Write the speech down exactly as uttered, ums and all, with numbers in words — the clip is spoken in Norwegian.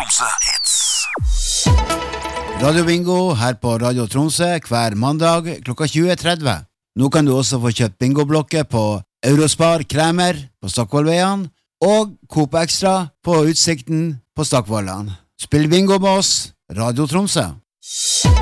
Tromsø Hits. Radio Bingo her på Radio Tromsø hver mandag klokka tjue tretti. Nå kan du også få kjøpt bingoblokker på Eurospar Kremer på Stockvollveien og Coop Extra på Utsikten på Stockvollan. Spill bingo med oss, Radio Tromsø.